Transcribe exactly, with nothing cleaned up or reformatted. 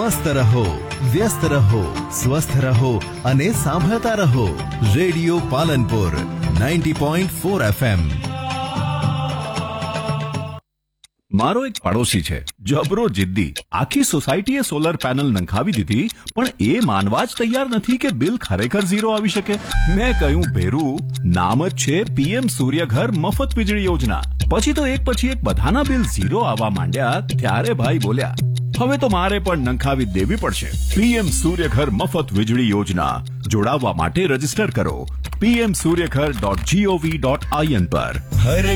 મસ્ત રહો, વ્યસ્ત રહો, સ્વસ્થ રહો અને સાંભળતા રહો radio Palanpur ninety point four FM. મારો એક પડોશી છે, જબરો જિદ્દી. આખી સોસાયટીએ સોલર પેનલ નંખાવી દીધી, પણ એ માનવા જ તૈયાર નથી કે બિલ ખરેખર ઝીરો આવી શકે. મેં કહ્યું, ભેરું, નામ જ છે પીએમ સૂર્યઘર મફત વીજળી યોજના. પછી તો એક પછી એક બધાના બિલ ઝીરો આવવા માંડ્યા. ત્યારે ભાઈ બોલ્યા, હવે તો મારે પણ નંખાવી દેવી પડશે. પીએમ સૂર્યઘર મફત વીજળી યોજના. જોડાવા માટે રજીસ્ટર કરો PM Suryaghar dot GOV dot IN પર.